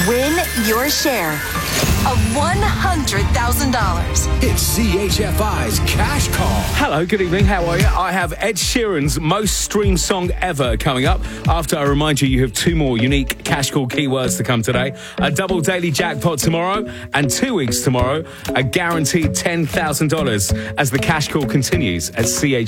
Win your share of $100,000. It's CHFI's Cash Call. Hello, good evening. How are you? I have Ed Sheeran's most streamed song ever coming up. After I remind you have two more unique Cash Call keywords to come today. A double daily jackpot tomorrow, and 2 weeks tomorrow, a guaranteed $10,000 as the Cash Call continues at CH.